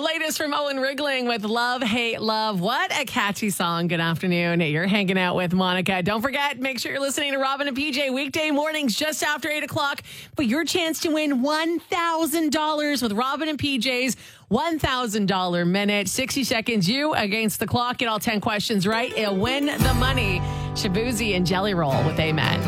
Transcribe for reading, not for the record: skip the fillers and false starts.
latest from Owen Wriggling with Love, Hate, Love. What a catchy song. Good afternoon. You're hanging out with Monica. Don't forget, make sure you're listening to Robin and PJ weekday mornings just after 8 o'clock for your chance to win $1,000 with Robin and PJ's $1,000 minute. 60 seconds, you against the clock. Get all 10 questions right. You'll win the money. Shabuzi and Jelly Roll with Amen.